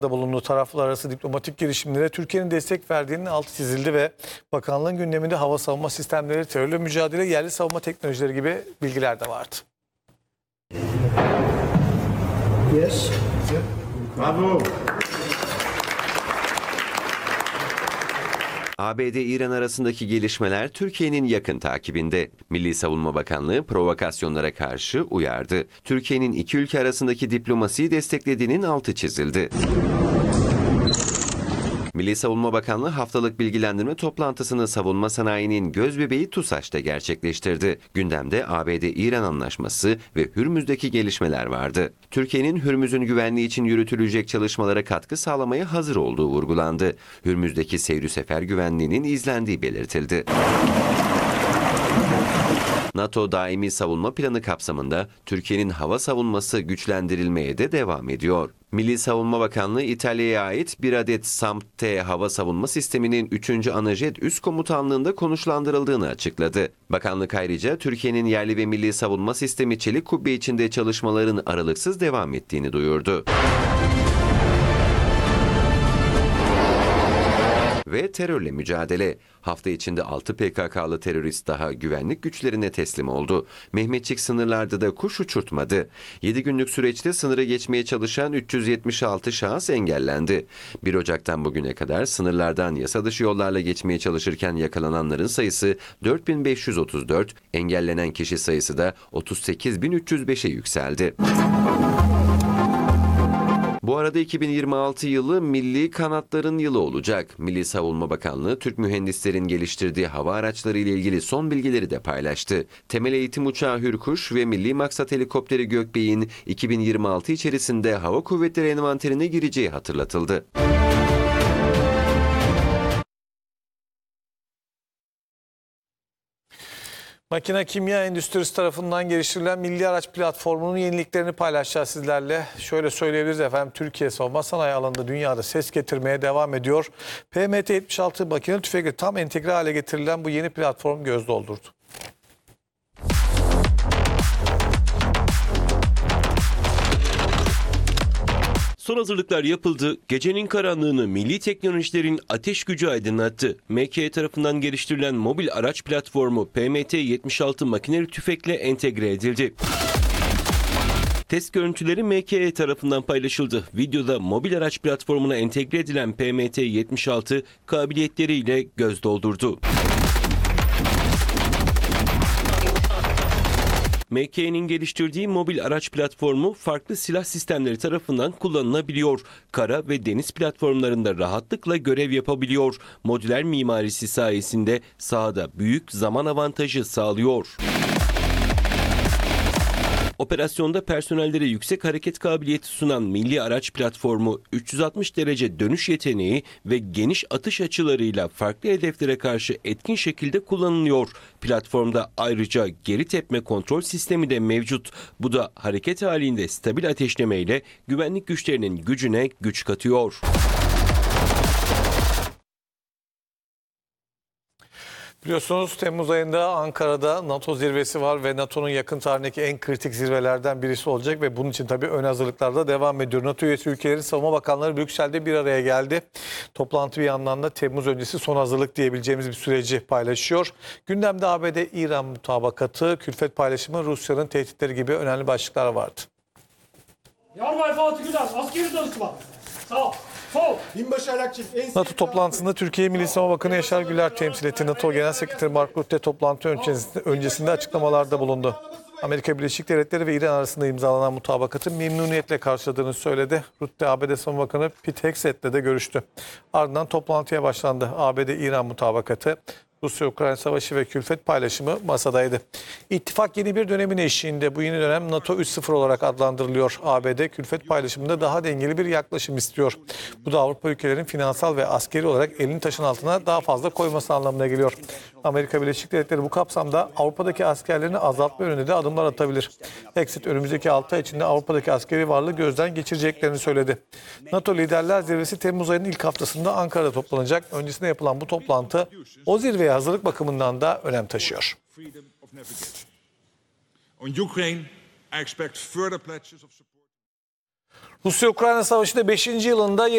bulunduğu taraflar arası diplomatik girişimlere Türkiye'nin destek verdiğinin altı çizildi ve bakanlığın gündeminde hava savunma sistemleri, terörle mücadele, yerli savunma teknolojileri gibi bilgiler de vardı. Yes. Bravo. ABD-İran arasındaki gelişmeler Türkiye'nin yakın takibinde. Milli Savunma Bakanlığı provokasyonlara karşı uyardı. Türkiye'nin iki ülke arasındaki diplomasiyi desteklediğinin altı çizildi. Milli Savunma Bakanlığı haftalık bilgilendirme toplantısını savunma sanayinin gözbebeği TUSAŞ'ta gerçekleştirdi. Gündemde ABD-İran anlaşması ve Hürmüz'deki gelişmeler vardı. Türkiye'nin Hürmüz'ün güvenliği için yürütülecek çalışmalara katkı sağlamaya hazır olduğu vurgulandı. Hürmüz'deki seyri sefer güvenliğinin izlendiği belirtildi. NATO daimi savunma planı kapsamında Türkiye'nin hava savunması güçlendirilmeye de devam ediyor. Milli Savunma Bakanlığı İtalya'ya ait bir adet SAMP-T hava savunma sisteminin 3. Anajet Üst Komutanlığı'nda konuşlandırıldığını açıkladı. Bakanlık ayrıca Türkiye'nin yerli ve milli savunma sistemi çelik kubbe içinde çalışmaların aralıksız devam ettiğini duyurdu. Ve terörle mücadele. Hafta içinde 6 PKK'lı terörist daha güvenlik güçlerine teslim oldu. Mehmetçik sınırlarda da kuş uçurtmadı. 7 günlük süreçte sınırı geçmeye çalışan 376 şahıs engellendi. 1 Ocak'tan bugüne kadar sınırlardan yasa dışı yollarla geçmeye çalışırken yakalananların sayısı 4534, engellenen kişi sayısı da 38.305'e yükseldi. Bu arada 2026 yılı Milli Kanatların yılı olacak. Milli Savunma Bakanlığı, Türk mühendislerin geliştirdiği hava araçları ile ilgili son bilgileri de paylaştı. Temel eğitim uçağı Hürkuş ve Milli Maksat Helikopteri Gökbey'in 2026 içerisinde Hava Kuvvetleri envanterine gireceği hatırlatıldı. Makine Kimya Endüstrisi tarafından geliştirilen Milli Araç Platformu'nun yeniliklerini paylaşacağız sizlerle. Şöyle söyleyebiliriz efendim, Türkiye savunma sanayi alanında dünyada ses getirmeye devam ediyor. PMT-76 makine tüfekle tam entegre hale getirilen bu yeni platform göz doldurdu. Son hazırlıklar yapıldı. Gecenin karanlığını milli teknolojilerin ateş gücü aydınlattı. MKE tarafından geliştirilen mobil araç platformu PMT-76 makineli tüfekle entegre edildi. Test görüntüleri MKE tarafından paylaşıldı. Videoda mobil araç platformuna entegre edilen PMT-76 kabiliyetleriyle göz doldurdu. MKE'nin geliştirdiği mobil araç platformu farklı silah sistemleri tarafından kullanılabiliyor. Kara ve deniz platformlarında rahatlıkla görev yapabiliyor. Modüler mimarisi sayesinde sahada büyük zaman avantajı sağlıyor. Operasyonda personellere yüksek hareket kabiliyeti sunan milli araç platformu 360 derece dönüş yeteneği ve geniş atış açılarıyla farklı hedeflere karşı etkin şekilde kullanılıyor. Platformda ayrıca geri tepme kontrol sistemi de mevcut. Bu da hareket halinde stabil ateşlemeyle güvenlik güçlerinin gücüne güç katıyor. Biliyorsunuz Temmuz ayında Ankara'da NATO zirvesi var ve NATO'nun yakın tarihindeki en kritik zirvelerden birisi olacak ve bunun için tabii ön hazırlıklar da devam ediyor. NATO üyesi ülkelerin savunma bakanları Brüksel'de bir araya geldi. Toplantı bir yandan da Temmuz öncesi son hazırlık diyebileceğimiz bir süreci paylaşıyor. Gündemde ABD-İran mutabakatı, külfet paylaşımı, Rusya'nın tehditleri gibi önemli başlıklar vardı. Yarbay Fatih Güler, askeri danışman. Sağ ol. NATO toplantısında Türkiye Milli Savunma Bakanı Yaşar Güler temsil etti. NATO Genel Sekreteri Mark Rutte toplantı öncesinde açıklamalarda bulundu. Amerika Birleşik Devletleri ve İran arasında imzalanan mutabakatı memnuniyetle karşıladığını söyledi. Rutte, ABD Savunma Bakanı Pete Hegseth'le de görüştü. Ardından toplantıya başlandı. ABD-İran mutabakatı, Rusya-Ukrayna savaşı ve külfet paylaşımı masadaydı. İttifak yeni bir dönemin eşiğinde. Bu yeni dönem NATO 3.0 olarak adlandırılıyor. ABD külfet paylaşımında daha dengeli bir yaklaşım istiyor. Bu da Avrupa ülkelerin finansal ve askeri olarak elini taşın altına daha fazla koyması anlamına geliyor. Amerika Birleşik Devletleri bu kapsamda Avrupa'daki askerlerini azaltma yönünde de adımlar atabilir. Hegseth önümüzdeki 6 ay içinde Avrupa'daki askeri varlığı gözden geçireceklerini söyledi. NATO Liderler Zirvesi Temmuz ayının ilk haftasında Ankara'da toplanacak. Öncesinde yapılan bu toplantı o zirveye hazırlık bakımından da önem taşıyor. Rusya-Ukrayna Savaşı'nda 5. yılında